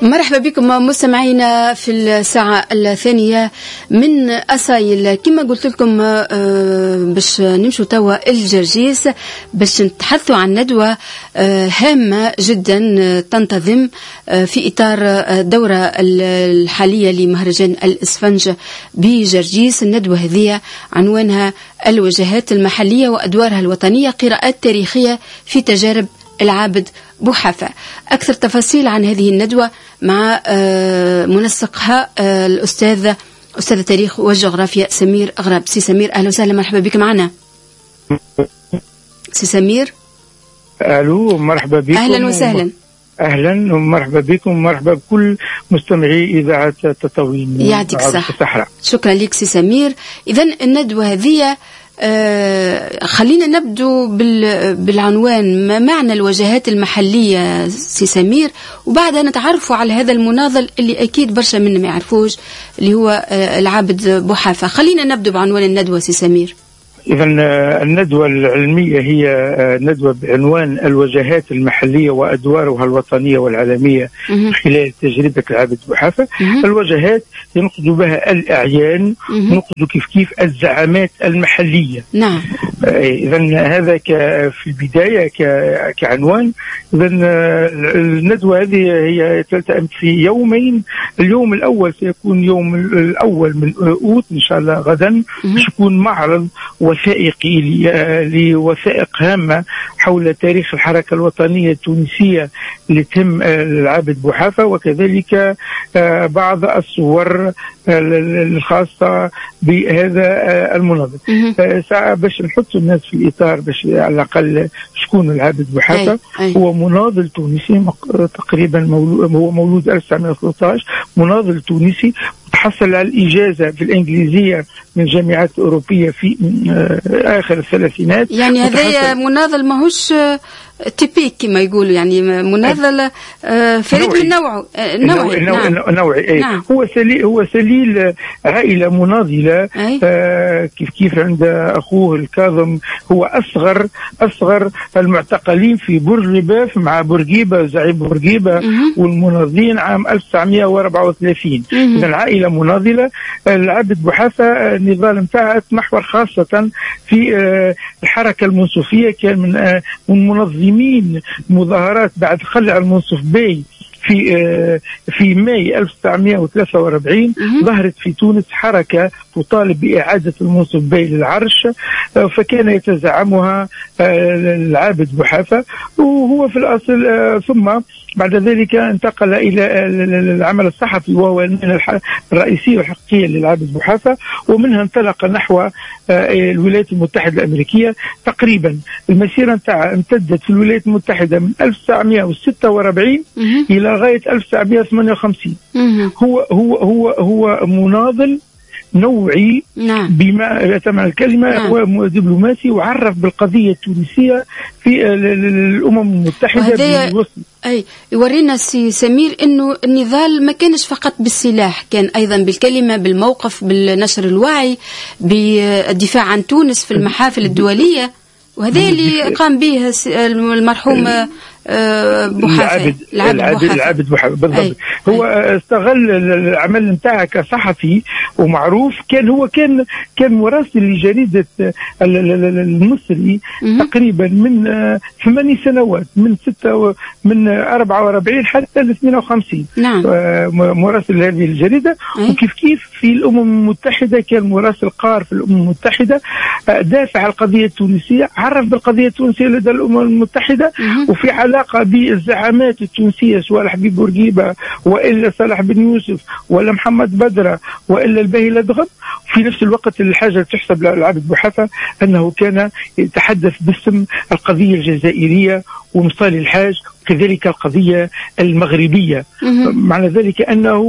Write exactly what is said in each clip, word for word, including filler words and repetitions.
مرحبا بكم مستمعينا في الساعة الثانية من أصايل. كما قلت لكم باش نمشوا توا الجرجيس باش نتحدثوا عن ندوة هامة جدا تنتظم في إطار الدورة الحالية لمهرجان الإسفنج بجرجيس. الندوة هذه عنوانها الوجهات المحلية وأدوارها الوطنية، قراءات تاريخية في تجارب العابد بوحافة. أكثر تفاصيل عن هذه الندوة مع منسقها الأستاذ أستاذ التاريخ والجغرافيا سمير أغرب. سي سمير أهلا وسهلا، مرحبا بك معنا. سي سمير ألو، مرحبا بكم. أهلا وسهلا. أهلا ومرحبا بكم ومرحبا بكل مستمعي إذاعة تطاوين. يعطيك الصحة. شكرا لك سي سمير. إذن الندوة هذه آه خلينا نبدو بالعنوان، ما معنى الوجهات المحلية سي سمير، وبعدها نتعرفوا على هذا المناضل اللي أكيد برشا منا ما يعرفوش اللي هو آه العابد بوحافة. خلينا نبدو بعنوان الندوة سي سمير. إذن الندوة العلمية هي ندوة بعنوان الوجهات المحلية وأدوارها الوطنية والعالمية خلال تجربة العابد بوحافة. الوجهات ينقصد بها الأعيان، ينقصد كيف كيف الزعامات المحلية. نعم. إذن هذا في البداية كعنوان. إذن الندوة هذه هي تلتئم في يومين. اليوم الأول سيكون يوم الأول من أوت إن شاء الله غدا، سيكون معرض وثائقي لوثائق هامة حول تاريخ الحركة الوطنية التونسية اللي تم العابد بوحافة، وكذلك بعض الصور الخاصة بهذا المناضل. باش نحط الناس في الإطار، باش على الأقل شكون العابد بوحافة. هو مناضل تونسي تقريبا مولود، هو مولود ألف وتسعمائة وثلاثة عشر، مناضل تونسي حصل على الإجازة في الإنجليزية من الجامعات الأوروبية في آخر الثلاثينات. يعني هذا مناضل ماهوش تيبيك كما يقولوا، يعني مناضل فريد من نوعه نوعي. نوعي, نعم. نوعي. نعم. هو سليل هو سليل عائلة مناضلة. آه كيف كيف عند أخوه الكاظم، هو أصغر أصغر المعتقلين في برج باف مع بورقيبة، زعيم بورقيبة والمناضلين عام ألف وتسعمائة وأربعة وثلاثين. إذن عائلة مناضلة. العابد بوحافة النضال نتاعها محور خاصة في آه الحركة المنصوفية، كان من آه من منظمين مظاهرات بعد خلع المنصف باي في في ماي ألف وتسعمائة وثلاثة وأربعين. ظهرت في تونس حركة تطالب بإعادة المنصف باي للعرش، فكان يتزعمها العابد بوحافة، وهو في الأصل ثم بعد ذلك انتقل إلى العمل الصحفي، وهو المهنة الرئيسية والحقيقية للعابد بوحافة، ومنها انطلق نحو الولايات المتحدة الأمريكية. تقريبا المسيرة نتاعها امتدت في الولايات المتحدة من ألف وتسعمائة وستة وأربعين إلى غاية ألف وتسعمائة وثمانية وخمسين. هو هو هو هو مناضل نوعي. نعم. بما تمام الكلمة. نعم. هو دبلوماسي وعرف بالقضية التونسية في الأمم المتحدة. أي يورينا سي سمير إنه النضال ما كانش فقط بالسلاح، كان أيضا بالكلمة، بالموقف، بالنشر الوعي، بالدفاع عن تونس في المحافل الدولية، وهذا اللي قام به المرحوم بوحافة. العابد بوحافة بالضبط. هو استغل العمل نتاعه كصحفي ومعروف. كان هو كان كان مراسل لجريدة المصري تقريبا من ثماني سنوات، من ستة من أربعة وأربعين حتى اثنين وخمسين. نعم. مراسل هذه الجريدة. أي. وكيف كيف في الأمم المتحدة كان مراسل قار في الأمم المتحدة، دافع عن القضية التونسية، عرف بالقضية التونسية لدى الأمم المتحدة. مم. وفي علاقة بالزعامات التونسية، سواء حبيب بورقيبة وإلا صالح بن يوسف ولا محمد بدرة وإلا الباهي لدغب. في نفس الوقت الحاجة تحسب للعابد بوحافة أنه كان يتحدث باسم القضية الجزائرية ومصالح الحاج، كذلك القضية المغربية. معنى ذلك أنه هو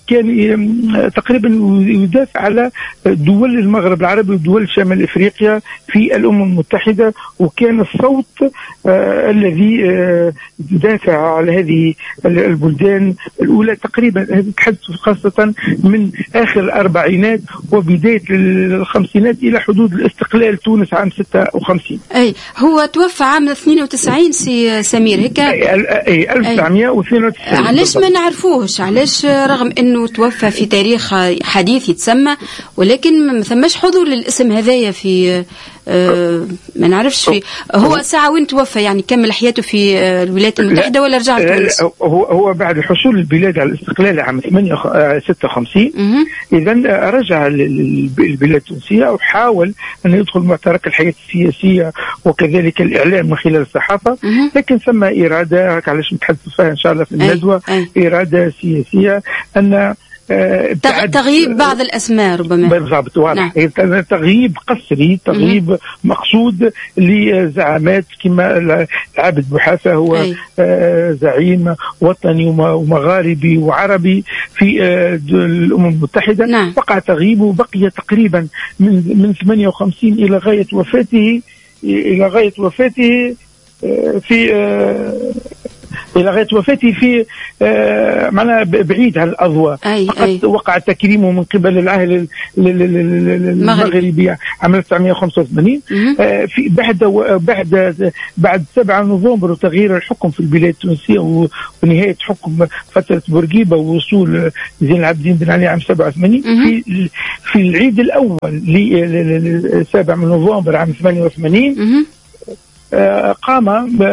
كان تقريبا يدافع على دول المغرب العربي ودول شمال افريقيا في الامم المتحده، وكان الصوت آه الذي آه يدافع على هذه البلدان الاولى. تقريبا نتحدث خاصه من اخر الاربعينات وبدايه الخمسينات الى حدود الاستقلال تونس عام ستة وخمسين. اي هو توفى عام اثنين وتسعين سي سمير هيك؟ اي ألف وتسعمائة واثنين وتسعين. علاش ما نعرفوهش؟ علاش رغم انه توفى في تاريخ حديث يتسمى ولكن ما ثماش حضور للاسم هذايا في آه ما نعرفش في هو ساعة وين توفى؟ يعني كمل حياته في الولايات المتحدة ولا رجع لتونس؟ هو هو بعد حصول البلاد على الاستقلال عام ستة وخمسين اذا رجع للبلاد التونسية وحاول ان يدخل معترك الحياة السياسية وكذلك الاعلام من خلال الصحافة، لكن ثم اراده علاش نتحدث فيها ان شاء الله في الندوة، اراده سياسية ان تغييب بعض الأسماء ربما. بالضبط واضح. نعم. تغييب قسري، تغييب مم. مقصود لزعامات كما العابد بوحافة هو أي. زعيم وطني ومغاربي وعربي في الأمم المتحدة. نعم. وقع تغييبه، بقي تقريبا من من ثمانية وخمسين إلى غاية وفاته إلى غاية وفاته في إلى غاية وفاته في آه معنا بعيد عن الأضواء. فقط وقع تكريمه من قبل العهد المغربي عام ألف وتسعمائة وخمسة وثمانين آه في بعد بعد بعد سبعة نوفمبر وتغيير الحكم في البلاد التونسية ونهاية حكم فترة بورقيبة ووصول زين العابدين بن علي عام سبعة وثمانين في في العيد الأول لسابع من نوفمبر عام ثمانية وثمانين قام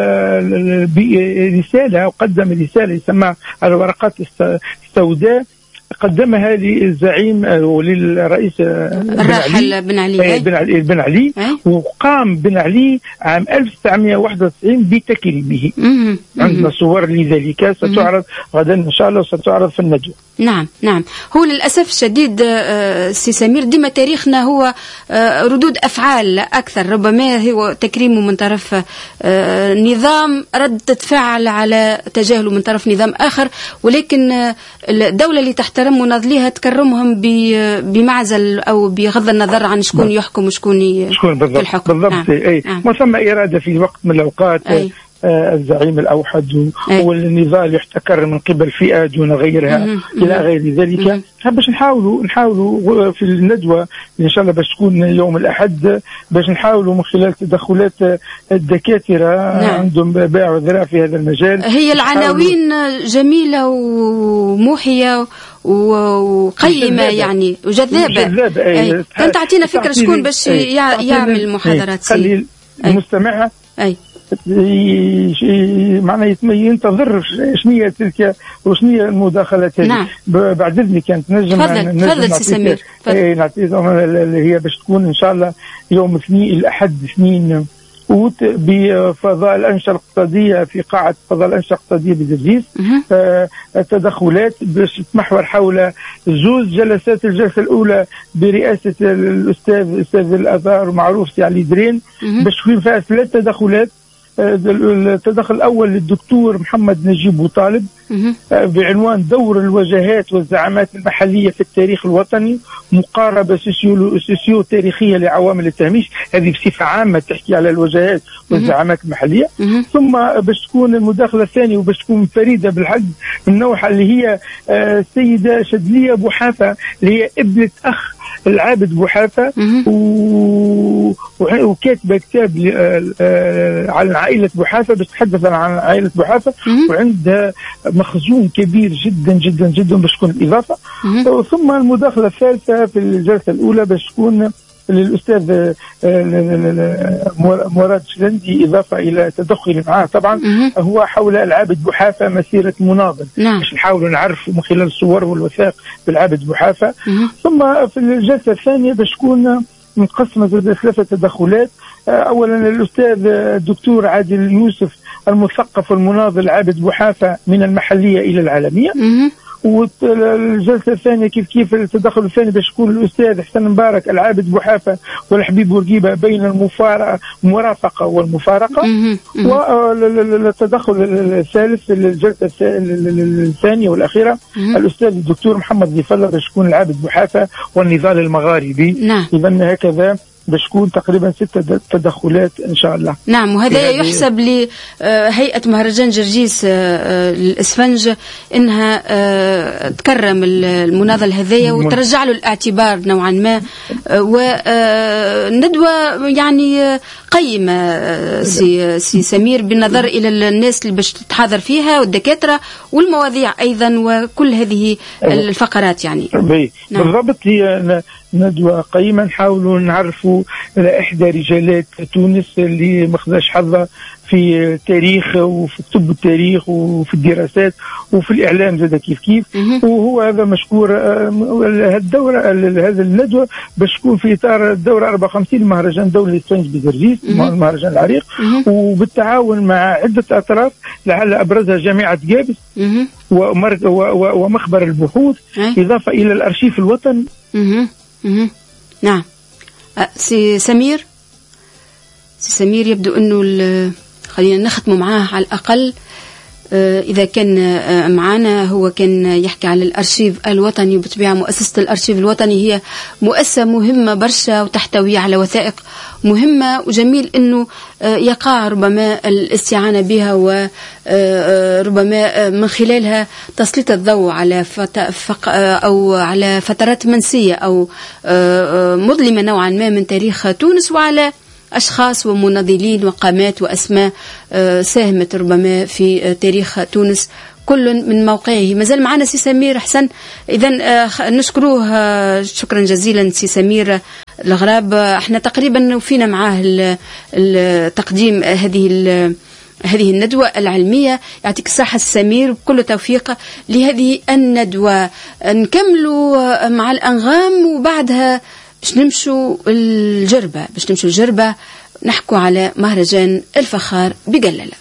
برسالة وقدم رسالة يسمى الورقات السوداء، قدمها للزعيم وللرئيس الراحل بن علي بن علي, بن علي وقام بن علي عام ألف وتسعمائة وواحد وتسعين بتكريمه. عندنا صور لذلك ستعرض غدا إن شاء الله وستعرض في الندوة. نعم نعم. هو للأسف الشديد سي سمير ديما تاريخنا هو ردود أفعال أكثر، ربما هو تكريمه من طرف نظام ردة فعل على تجاهله من طرف نظام آخر، ولكن الدولة اللي تحترم مناضليها تكرمهم بمعزل أو بغض النظر عن شكون يحكم وشكون في الحكم. بالضبط. نعم. أي نعم. ما ثم إرادة في وقت من الأوقات أي. الزعيم الأوحد والنضال يحتكر من قبل فئة دون غيرها إلى غير ذلك. باش نحاولوا نحاولوا في الندوة إن شاء الله باش تكون يوم الأحد باش نحاولوا من خلال تدخلات الدكاترة نعم. عندهم باع وذراع في هذا المجال. هي العناوين جميلة وموحية وقيمة يعني وجذابة. جذابة. كنت تعطينا فكرة شكون باش يعمل محاضرات خلي المستمع أي معناه ينتظر شنية تلك وشنية المداخلات هذه. نعم. بعد إذنك كانت نجم تفضل تفضل سي سمير. اللي هي باش تكون إن شاء الله يوم اثنين الأحد اثنين أوت بفضاء الأنشطة الاقتصادية في قاعة فضاء الأنشطة الاقتصادية بدرجيس. آه تدخلات باش تمحور حول زوج جلسات. الجلسة الأولى برئاسة الأستاذ أستاذ الآثار معروف سي علي درين باش تكون فيها ثلاث تدخلات. التدخل الأول للدكتور محمد نجيب بوطالب بعنوان دور الوجهات والزعامات المحلية في التاريخ الوطني، مقاربة سوسيو تاريخية لعوامل التهميش. هذه بصفة عامة تحكي على الوجهات والزعامات المحلية. ثم باش تكون المداخلة الثانية وباش تكون فريدة بالحق من نوعها اللي هي السيدة شدلية بوحافة اللي هي ابنة أخ العابد بوحافة و... وكاتبة كتاب عن عائلة بوحافة باش تتحدث عن عائلة بوحافة وعندها مخزون كبير جدا جدا جدا باش تكون الإضافة. ثم المداخلة الثالثة في الجلسة الأولى باش تكون للأستاذ مراد شلندي إضافة إلى تدخل معاه طبعا هو حول العابد بوحافة مسيرة مناضل. نعم. باش نحاولوا نعرف من خلال الصور والوثائق بالعابد بوحافة. ثم في الجلسة الثانية باش تكون متقسمة ثلاثة تدخلات. أولا الأستاذ الدكتور عادل يوسف المثقف والمناضل عابد بوحافة من المحلية إلى العالمية. والجلسه الثانيه كيف كيف التدخل الثاني باش يكون الاستاذ حسن مبارك العابد بوحافه والحبيب بورقيبه بين المفارقه المرافقه والمفارقه. والتدخل الثالث الجلسه الثانيه والاخيره الاستاذ الدكتور محمد ضيف الله باش يكون العابد بوحافه والنضال المغاربي. نعم. اذا هكذا باش تكون تقريبا ست تدخلات ان شاء الله. نعم. وهذا يحسب لهيئه مهرجان جرجيس الاسفنج انها تكرم المناضل هذايا وترجع له الاعتبار نوعا ما، وندوه يعني قيمه سي, سي سمير بالنظر الى الناس اللي باش تتحاضر فيها والدكاتره والمواضيع ايضا وكل هذه الفقرات يعني. نعم. بالضبط هي ندوة قيمة نحاولوا نعرفوا إحدى رجالات تونس اللي مخذاش حظها في التاريخ وفي كتب التاريخ وفي الدراسات وفي الإعلام زاد كيف كيف. وهو هذا مشكور. الدورة هذا الندوة باش تكون في إطار الدورة أربعة وخمسين مهرجان دولي الاسفنج بجرجيس المهرجان العريق، وبالتعاون مع عدة أطراف لعل أبرزها جامعة جابس ومخبر البحوث إضافة إلى الأرشيف الوطني. نعم. سي سمير سي سمير يبدو أنه خلينا نختم معاه على الأقل. إذا كان معنا هو كان يحكي على الأرشيف الوطني، وبطبيعة مؤسسة الأرشيف الوطني هي مؤسسة مهمة برشا وتحتوي على وثائق مهمة، وجميل أنه يقع ربما الاستعانة بها وربما من خلالها تسليط الضوء على فق أو على فترات منسية أو مظلمة نوعا ما من تاريخ تونس، وعلى أشخاص ومناضلين وقامات وأسماء ساهمت ربما في تاريخ تونس كل من موقعه. مازال معنا سي سمير حسن. إذن نشكروه شكرا جزيلا سي سمير الغراب. احنا تقريبا وفينا معاه التقديم هذه هذه الندوة العلمية. يعطيك الصحة سمير بكل توفيق لهذه الندوة. نكملوا مع الأنغام وبعدها باش نمشوا الجربة باش نمشوا الجربة نحكوا على مهرجان الفخار بقللة.